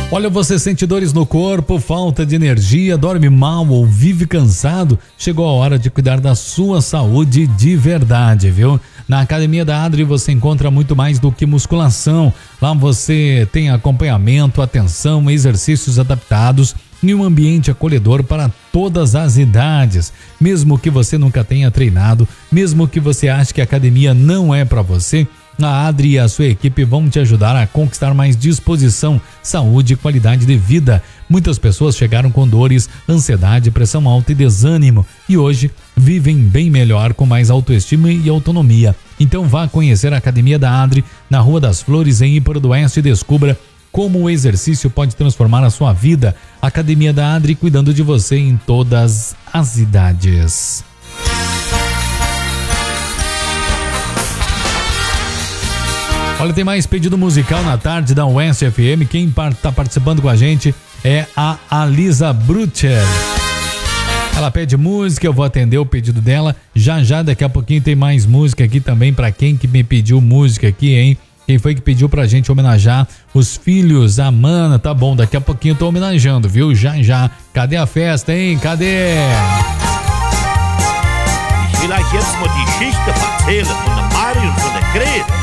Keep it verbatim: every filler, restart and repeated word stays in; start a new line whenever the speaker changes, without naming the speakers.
Olha, você sente dores no corpo, falta de energia, dorme mal ou vive cansado? Chegou a hora de cuidar da sua saúde de verdade, viu? Na Academia da Adri você encontra muito mais do que musculação. Lá você tem acompanhamento, atenção, exercícios adaptados e um ambiente acolhedor para todas as idades. Mesmo que você nunca tenha treinado, mesmo que você ache que a academia não é para você, a Adri e a sua equipe vão te ajudar a conquistar mais disposição, saúde e qualidade de vida. Muitas pessoas chegaram com dores, ansiedade, pressão alta e desânimo e hoje vivem bem melhor, com mais autoestima e autonomia. Então vá conhecer a Academia da Adri na Rua das Flores, em Íparo do Oeste, e descubra como o exercício pode transformar a sua vida. Academia da Adri, cuidando de você em todas as idades. Olha, tem mais pedido musical na tarde da Oeste F M. Quem está participando com a gente é a Alisa Brutcher. Ela pede música, eu vou atender o pedido dela. Já já, daqui a pouquinho tem mais música aqui também para quem que me pediu música aqui, hein? Quem foi que pediu pra gente homenagear os filhos, a Mana? Tá bom, daqui a pouquinho eu tô homenageando, viu? Já já. Cadê a festa, hein? Cadê?
Vielleicht jetzt mal die Geschichte erzählen von der Marion von der Gret.